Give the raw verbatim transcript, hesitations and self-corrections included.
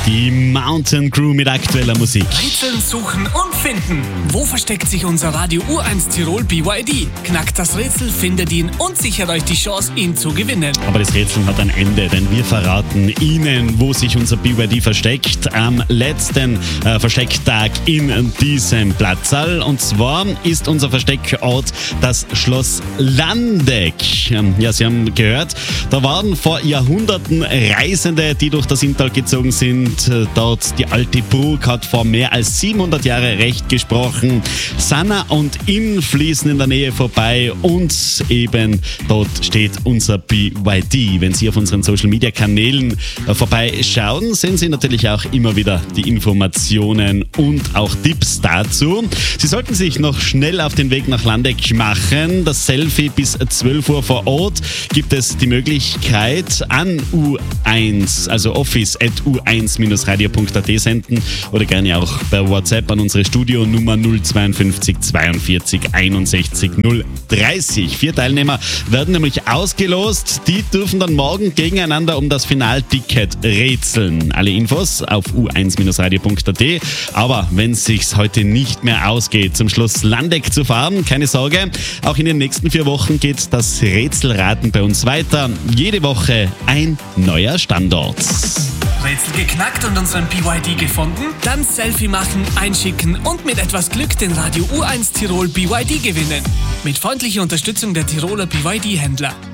Die Mountain Crew mit aktueller Musik. Rätseln, suchen und finden. Wo versteckt sich unser Radio U eins Tirol B Y D? Knackt das Rätsel, findet ihn und sichert euch die Chance, ihn zu gewinnen. Aber das Rätsel hat ein Ende, denn wir verraten Ihnen, wo sich unser B Y D versteckt am letzten äh, Verstecktag in diesem Platzsaal. Und zwar ist unser Versteckort das Schloss Landeck. Ähm, ja, Sie haben gehört, da waren vor Jahrhunderten Reisende, die durch das Inntal gezogen sind. Dort die alte Burg hat vor mehr als siebenhundert Jahren Recht gesprochen. Sanna und Inn fließen in der Nähe vorbei und eben dort steht unser B Y D. Wenn Sie auf unseren Social Media Kanälen vorbeischauen, sehen Sie natürlich auch immer wieder die Informationen und auch Tipps dazu. Sie sollten sich noch schnell auf den Weg nach Landeck machen. Das Selfie bis zwölf Uhr vor Ort gibt es die Möglichkeit an U eins, also office at u eins radio punkt a t senden oder gerne auch per WhatsApp an unsere Studionummer null zweiundfünfzig zweiundvierzig einundsechzig null dreißig. Vier Teilnehmer werden nämlich ausgelost. Die dürfen dann morgen gegeneinander um das Finalticket rätseln. Alle Infos auf u eins radio punkt a t. Aber wenn es sich heute nicht mehr ausgeht, zum Schluss Landeck zu fahren, keine Sorge, auch in den nächsten vier Wochen geht das Rätselraten bei uns weiter. Jede Woche ein neuer Standort. Rätsel geknackt und unseren B Y D gefunden? Dann Selfie machen, einschicken und mit etwas Glück den Radio U eins Tirol B Y D gewinnen. Mit freundlicher Unterstützung der Tiroler B Y D-Händler.